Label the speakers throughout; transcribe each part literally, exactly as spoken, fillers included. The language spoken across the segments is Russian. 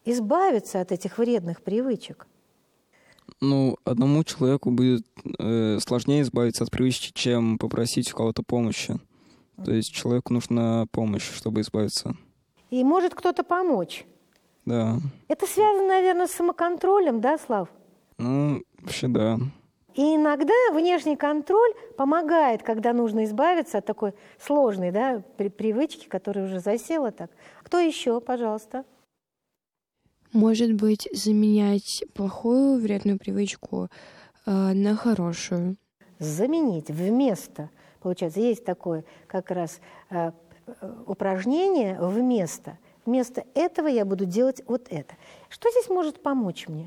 Speaker 1: избавиться от этих вредных привычек?
Speaker 2: Ну, одному человеку будет э, сложнее избавиться от привычки, чем попросить у кого-то помощи. То есть человеку нужна помощь, чтобы избавиться.
Speaker 1: И может кто-то помочь?
Speaker 2: Да.
Speaker 1: Это связано, наверное, с самоконтролем, да, Слав?
Speaker 2: Ну, вообще да.
Speaker 1: И иногда внешний контроль помогает, когда нужно избавиться от такой сложной, да, при- привычки, которая уже засела так. Кто еще, пожалуйста?
Speaker 3: Может быть, заменять плохую вредную привычку э, на хорошую.
Speaker 1: Заменить вместо. Получается, есть такое как раз э, упражнение вместо. Вместо этого я буду делать вот это. Что здесь может помочь мне?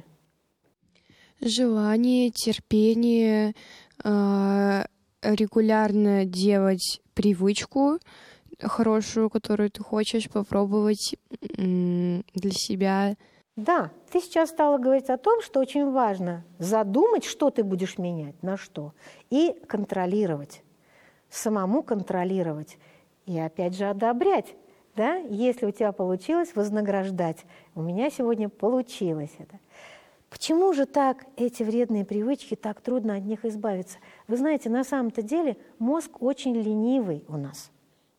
Speaker 3: Желание, терпение, э, регулярно делать привычку хорошую, которую ты хочешь попробовать м, для себя.
Speaker 1: Да, ты сейчас стала говорить о том, что очень важно задумать, что ты будешь менять, на что, и контролировать, самому контролировать, и опять же одобрять, да, если у тебя получилось, вознаграждать. У меня сегодня получилось это. Почему же так эти вредные привычки, так трудно от них избавиться? Вы знаете, на самом-то деле мозг очень ленивый у нас.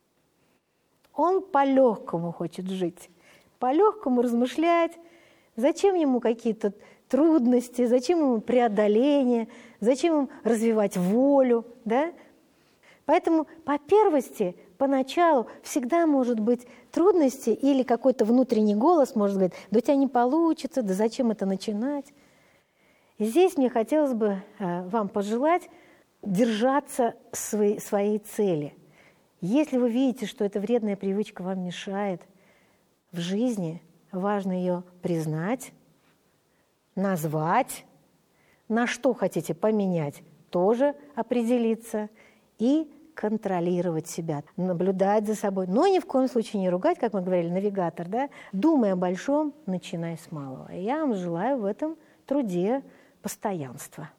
Speaker 1: Он по-легкому хочет жить, по-легкому размышлять. Зачем ему какие-то трудности, зачем ему преодоление, зачем ему развивать волю, да? Поэтому по первости, поначалу всегда может быть трудности или какой-то внутренний голос может говорить: да у тебя не получится, да зачем это начинать? И здесь мне хотелось бы э, вам пожелать держаться своей, своей цели. Если вы видите, что эта вредная привычка вам мешает в жизни, важно ее признать, назвать, на что хотите поменять, тоже определиться и контролировать себя, наблюдать за собой, но ни в коем случае не ругать, как мы говорили, навигатор, да? Думай о большом, начинай с малого. И я вам желаю в этом труде постоянства.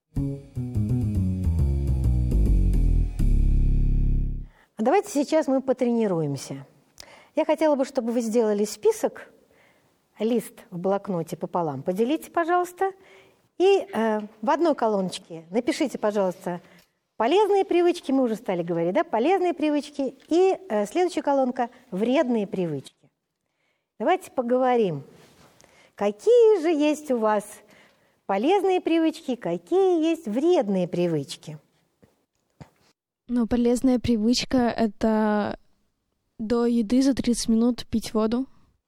Speaker 1: А давайте сейчас мы потренируемся. Я хотела бы, чтобы вы сделали список, лист в блокноте пополам. Поделите, пожалуйста. И э, в одной колоночке напишите, пожалуйста, полезные привычки, мы уже стали говорить, да, полезные привычки. И э, следующая колонка – вредные привычки. Давайте поговорим, какие же есть у вас полезные привычки, какие есть вредные привычки.
Speaker 4: Ну, полезная привычка — это до еды за тридцать минут пить воду.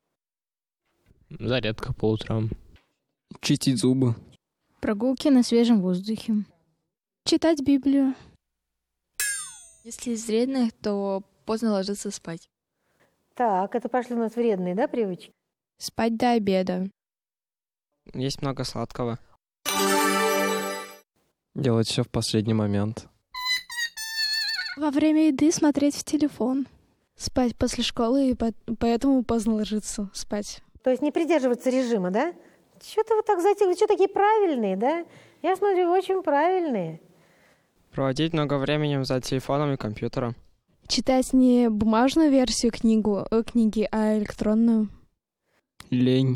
Speaker 5: Зарядка по утрам.
Speaker 2: Чистить зубы.
Speaker 6: Прогулки на свежем воздухе.
Speaker 4: Читать Библию.
Speaker 7: Если из вредных, то поздно ложиться спать.
Speaker 1: Так, это пошли у нас вредные, да, привычки?
Speaker 3: Спать до обеда.
Speaker 5: Есть много сладкого.
Speaker 8: Делать все в последний момент.
Speaker 4: Во время еды смотреть в телефон. Спать после школы, и поэтому поздно ложиться спать.
Speaker 1: То есть не придерживаться режима, да? Что-то вы так затеяли, что такие правильные, да? Я смотрю, вы очень правильные.
Speaker 5: Проводить много времени за телефоном и компьютером.
Speaker 4: Читать не бумажную версию книгу, э, книги, а электронную.
Speaker 2: Лень.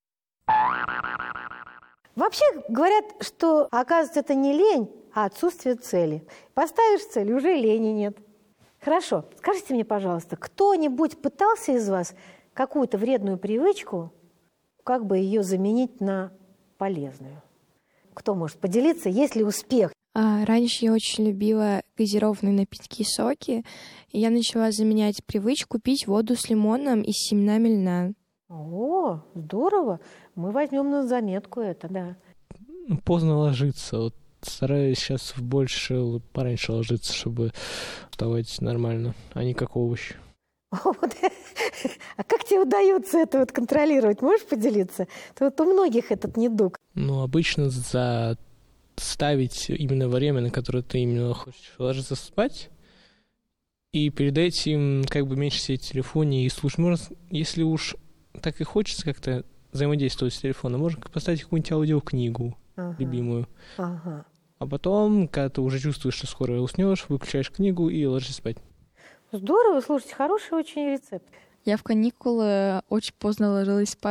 Speaker 1: Вообще говорят, что, оказывается, это не лень, а отсутствие цели. Поставишь цель, и уже лени нет. Хорошо, скажите мне, пожалуйста, кто-нибудь пытался из вас какую-то вредную привычку, как бы ее заменить на полезную? Кто может поделиться, есть ли успех?
Speaker 3: А, раньше я очень любила газированные напитки и соки, и я начала заменять привычку пить воду с лимоном и с семенами льна.
Speaker 1: О, здорово! Мы возьмем на заметку это, да.
Speaker 9: Поздно ложиться. Вот стараюсь сейчас больше пораньше ложиться, чтобы вставать нормально, а не как овощи.
Speaker 1: А как тебе удается это вот контролировать? Можешь поделиться? То вот у многих этот недуг.
Speaker 9: Ну, обычно заставить именно время, на которое ты именно хочешь ложиться спать, и перед этим как бы меньше сидеть в телефоне и слушать. Можно, если уж так и хочется как-то взаимодействовать с телефоном, можно поставить какую-нибудь аудиокнигу ага. любимую.
Speaker 1: Ага.
Speaker 9: А потом, когда ты уже чувствуешь, что скоро уснешь, выключаешь книгу и ложишься спать.
Speaker 1: Здорово, слушайте, хороший очень рецепт.
Speaker 7: Я в каникулы очень поздно ложилась спать.